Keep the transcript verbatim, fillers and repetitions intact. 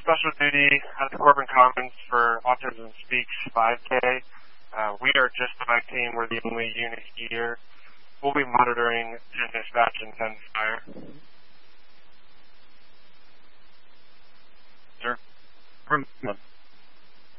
special duty at the Corbin Commons for Autism Speaks five K. Uh, we are just the bike team. We're the only unit here. We'll be monitoring and dispatching Zen Fire. Sure.